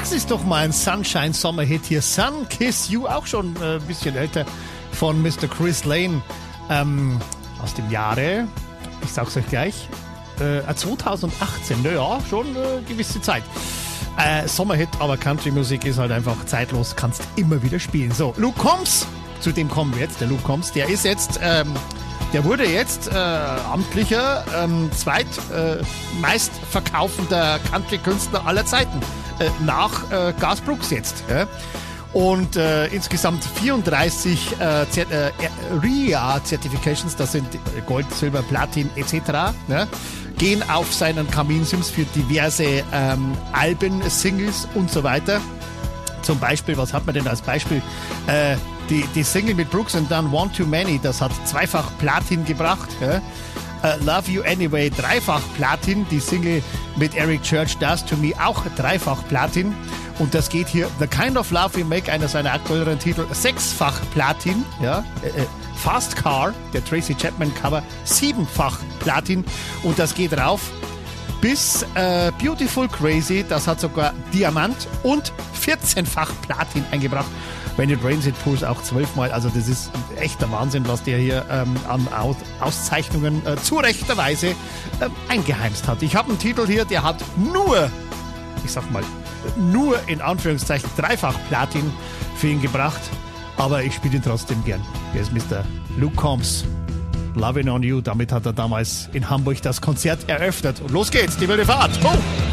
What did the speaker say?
Das ist doch mal ein Sunshine-Sommer-Hit hier. Sun Kiss You, auch schon ein bisschen älter, von Mr. Chris Lane aus dem Jahre, ich sag's euch gleich, 2018. Naja, schon eine gewisse Zeit. Sommerhit, aber Country-Musik ist halt einfach zeitlos, kannst immer wieder spielen. So, Luke Combs, zu dem kommen wir jetzt. Der Luke Combs, der ist jetzt, der wurde jetzt amtlicher zweitmeistverkaufender Country-Künstler aller Zeiten. Nach Garth Brooks jetzt. Und insgesamt 34 RIA-Certifications, das sind Gold, Silber, Platin etc., gehen auf seinen Kaminsims für diverse Alben, Singles und so weiter. Zum Beispiel, was hat man denn als Beispiel? Die Single mit Brooks and Dunn, One Too Many, das hat zweifach Platin gebracht. Love You Anyway, dreifach Platin. Die Single mit Eric Church, Does To Me, auch dreifach Platin. Und das geht hier, The Kind of Love We Make, einer seiner aktuelleren Titel, sechsfach Platin. Fast Car, der Tracy Chapman Cover, siebenfach Platin. Und das geht rauf bis Beautiful Crazy, das hat sogar Diamant und 14-fach Platin eingebracht. When It Rains It Pours auch 12-mal. Also das ist ein echter Wahnsinn, was der hier an Auszeichnungen zu rechter Weise eingeheimst hat. Ich habe einen Titel hier, der hat nur in Anführungszeichen dreifach Platin für ihn gebracht. Aber ich spiele ihn trotzdem gern. Hier ist Mr. Luke Combs. Lovin' on You. Damit hat er damals in Hamburg das Konzert eröffnet. Und los geht's, die wilde Fahrt. Oh!